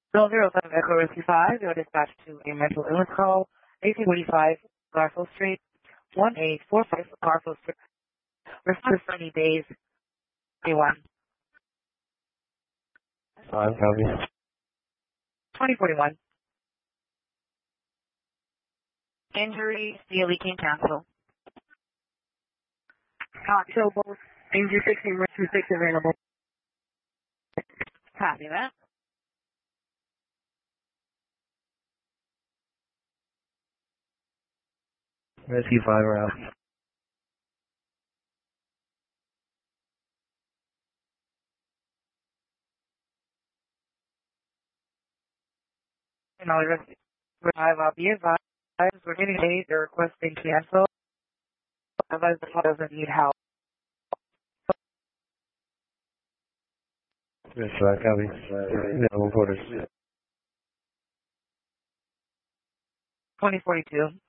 Zone 07 Echo Rescue 5, you're dispatched to a mental illness call, 1845 Garfield Street, 1845 Garfield Street. Respond to Sunny Days, 21. 2041. Injury, steel leaking, cancel. Show both. Injury 16, rescue 6 available. Copy that. Rescue 5 are out. And I'll be advised, we're getting late, they're requesting cancel. Otherwise, the call doesn't need help. Yes, sir, copy. Available quarters. 2042.